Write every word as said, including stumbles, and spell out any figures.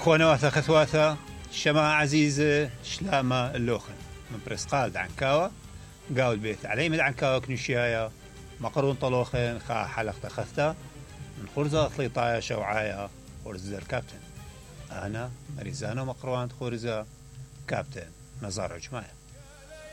أخوانا واثا خثواثا شما عزيزة شلامة اللوخن من برسقال دعنكاوة قاول بيت علي مد عنكاوة كنشيايا مقرون طلوخن خا حلق تخثتا من خرزة أطليطايا شوعايا خرزة الكابتن أنا مريزانو مقروان خرزة كابتن نزار عجمايا.